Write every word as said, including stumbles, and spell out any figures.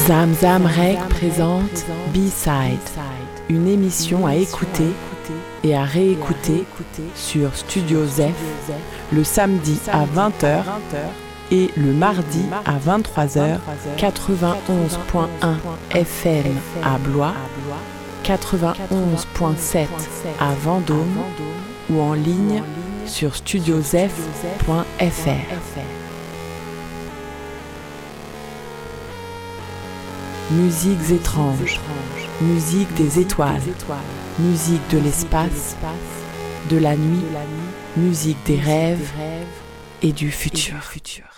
Zamzam Rec présente B-Side, une émission à écouter et à réécouter sur Studio Zef le samedi à vingt heures et le mardi à vingt-trois heures, quatre-vingt-onze point un F M à Blois, quatre-vingt-onze point sept à Vendôme ou en ligne sur studio zef point f r. Musiques étranges, musique des étoiles, musique de l'espace, de la nuit, musique des rêves et du futur.